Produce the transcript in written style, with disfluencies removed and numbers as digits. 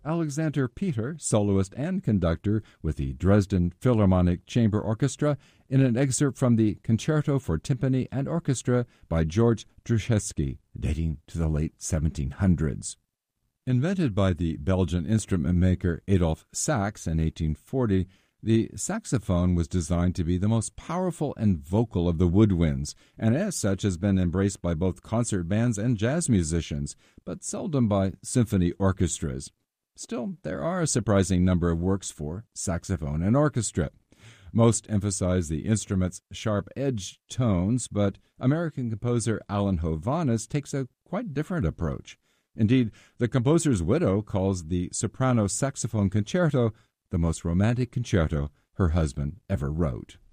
Alexander Peter, soloist and conductor with the Dresden Philharmonic Chamber Orchestra, in an excerpt from the Concerto for Timpani and Orchestra by George Dryszewski, dating to the late 1700s. Invented by the Belgian instrument maker Adolphe Sax in 1840, the saxophone was designed to be the most powerful and vocal of the woodwinds, and as such has been embraced by both concert bands and jazz musicians, but seldom by symphony orchestras. Still, there are a surprising number of works for saxophone and orchestra. Most emphasize the instrument's sharp-edged tones, but American composer Alan Hovhaness takes a quite different approach. Indeed, the composer's widow calls the soprano saxophone concerto the most romantic concerto her husband ever wrote.